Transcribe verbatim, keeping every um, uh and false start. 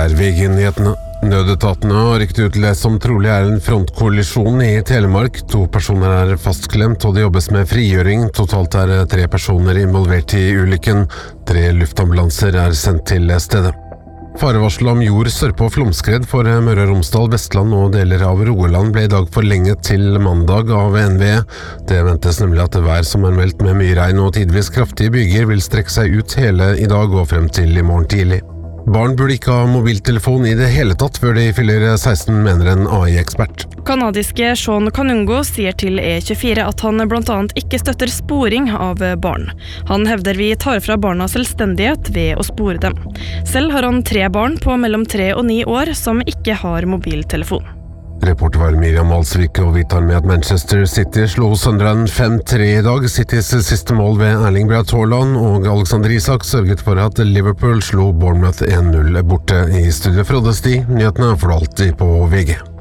er V G-nyhetene. Nødetatene har rykket ut til det som trolig er en frontkollisjon i Telemark. To personer er fastklemt, og det jobbes med frigjøring. Totalt er tre personer involvert i ulykken. Tre luftambulanser er sendt til stedet. Farevarsel om jord, sørpe og flomskred for Møre og Romsdal, Vestland og deler av Rogaland ble i dag forlenget til mandag av N V E. Det ventes nemlig at vær som er meldt med mye regn og tidvis kraftige byger vil strekke seg ut hele i dag og frem til i morgen tidlig. Barn burde ikke ha mobiltelefon i det hele tatt før de fyller seksten, mener en A I-ekspert. Kanadiske Sean Kanungo sier til E tjuefire at han blant annet ikke støtter sporing av barn. Han hevder vi tar fra barna selvstendighet ved å spore dem. Selv har han tre barn på mellom tre og ni år som ikke har mobiltelefon. Reporter var Miriam Alsvik, og vi tar med at Manchester City slo Sunderland fem tre i dag. Citys siste mål ved Erling Braut Haaland og Alexander Isak sørget for at Liverpool slo Bournemouth en null borte. I studio Frode Sti, nyhetene får du alltid på V G.